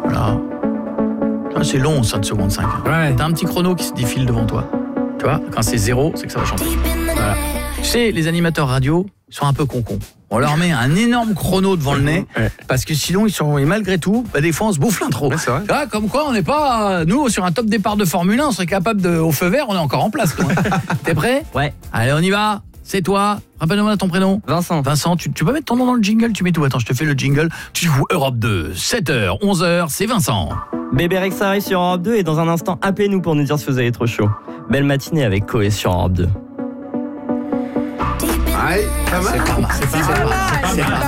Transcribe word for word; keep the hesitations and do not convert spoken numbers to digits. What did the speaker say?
Voilà. Ah, c'est long, cinq secondes cinq. Ouais. T'as un petit chrono qui se défile devant toi. Tu vois, quand c'est zéro, c'est que ça va chanter. Voilà. Tu sais, les animateurs radio sont un peu concons. On leur met un énorme chrono devant le nez, ouais. parce que sinon, ils sont, et malgré tout, bah, des fois, on se bouffe l'intro. Ouais, c'est vrai. Ah, comme quoi, on n'est pas, nous, sur un top départ de Formule un, on serait capable de, au feu vert, on est encore en place. T'es prêt ? Ouais. Allez, on y va. C'est toi. Rappelle-moi ton prénom. Vincent. Vincent, tu, tu peux mettre ton nom dans le jingle, tu mets tout. Attends, je te fais le jingle. Tu joues Europe deux, sept heures, onze heures, c'est Vincent. Bébé Rex arrive sur Europe deux et dans un instant, appelez-nous pour nous dire si vous avez trop chaud. Belle matinée avec Koé sur Europe deux. Allez, ça va. C'est pas mal, c'est pas mal, c'est pas mal.